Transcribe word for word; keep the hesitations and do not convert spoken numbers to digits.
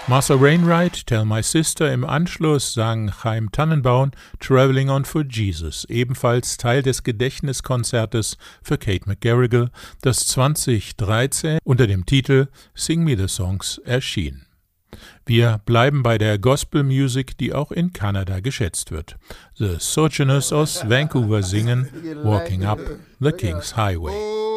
Martha Wainwright, Tell My Sister, im Anschluss sang Chaim Tannenbaum Traveling on for Jesus, ebenfalls Teil des Gedächtniskonzertes für Kate McGarrigle, das zweitausenddreizehn unter dem Titel Sing Me the Songs erschien. Wir bleiben bei der Gospel Music, die auch in Kanada geschätzt wird. The Sojourners aus Vancouver singen Walking Up the King's Highway.